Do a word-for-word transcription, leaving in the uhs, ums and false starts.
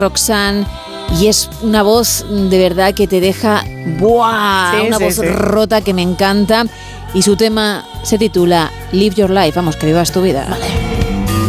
Roxanne, y es una voz de verdad que te deja ¡buah! Sí, una sí, voz sí. rota que me encanta, y su tema se titula Live Your Life. Vamos, que vivas tu vida. Vale.